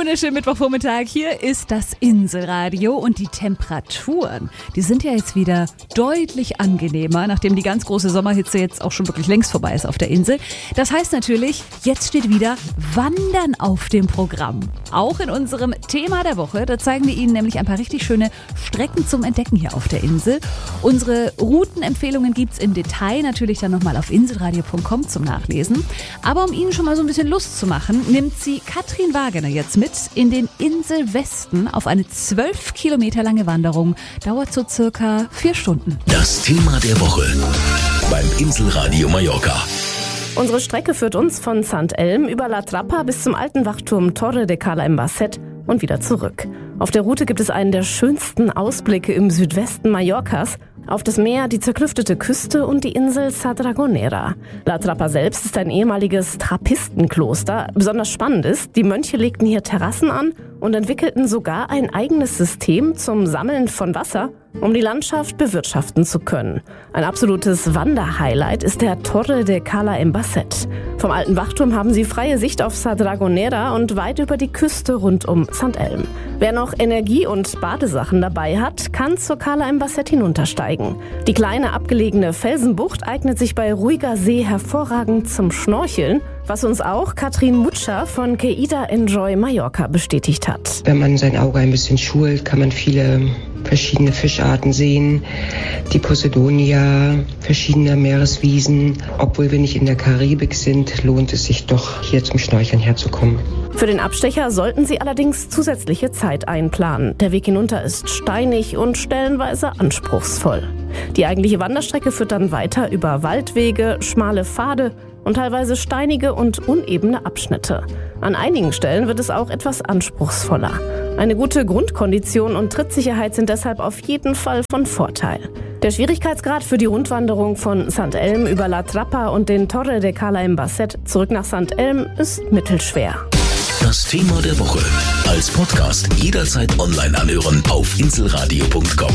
wunderschönen Mittwochvormittag. Hier ist das Inselradio und die Temperaturen, die sind ja jetzt wieder deutlich angenehmer, nachdem die ganz große Sommerhitze jetzt auch schon wirklich längst vorbei ist auf der Insel. Das heißt natürlich, jetzt steht wieder Wandern auf dem Programm. Auch in unserem Thema der Woche, da zeigen wir Ihnen nämlich ein paar richtig schöne Strecken zum Entdecken hier auf der Insel. Unsere Routenempfehlungen gibt's im Detail natürlich dann nochmal auf inselradio.com zum Nachlesen. Aber um Ihnen schon mal so ein bisschen Lust zu machen, nimmt sie Katrin Wagener jetzt mit in den Inselwesten auf eine 12 Kilometer lange Wanderung. Dauert so circa 4 Stunden. Das Thema der Woche beim Inselradio Mallorca. Unsere Strecke führt uns von St. Elm über La Trapa bis zum alten Wachturm Torre de Cala Embasset und wieder zurück. Auf der Route gibt es einen der schönsten Ausblicke im Südwesten Mallorcas auf das Meer, die zerklüftete Küste und die Insel Sa Dragonera. La Trapa selbst ist ein ehemaliges Trappistenkloster. Besonders spannend ist, die Mönche legten hier Terrassen an und entwickelten sogar ein eigenes System zum Sammeln von Wasser, um die Landschaft bewirtschaften zu können. Ein absolutes Wanderhighlight ist der Torre de Cala Embasset. Vom alten Wachturm haben sie freie Sicht auf Sa Dragonera und weit über die Küste rund um St. Elm. Wer noch Energie und Badesachen dabei hat, kann zur Cala Embasset hinuntersteigen. Die kleine abgelegene Felsenbucht eignet sich bei ruhiger See hervorragend zum Schnorcheln, was uns auch Katrin Mutscher von Keida Enjoy Mallorca bestätigt hat. Wenn man sein Auge ein bisschen schult, kann man viele verschiedene Fischarten sehen, die Posidonia, verschiedene Meereswiesen. Obwohl wir nicht in der Karibik sind, lohnt es sich doch, hier zum Schnorcheln herzukommen. Für den Abstecher sollten Sie allerdings zusätzliche Zeit einplanen. Der Weg hinunter ist steinig und stellenweise anspruchsvoll. Die eigentliche Wanderstrecke führt dann weiter über Waldwege, schmale Pfade und teilweise steinige und unebene Abschnitte. An einigen Stellen wird es auch etwas anspruchsvoller. Eine gute Grundkondition und Trittsicherheit sind deshalb auf jeden Fall von Vorteil. Der Schwierigkeitsgrad für die Rundwanderung von St. Elm über La Trapa und den Torre de Cala Embasset zurück nach St. Elm ist mittelschwer. Das Thema der Woche als Podcast jederzeit online anhören auf inselradio.com.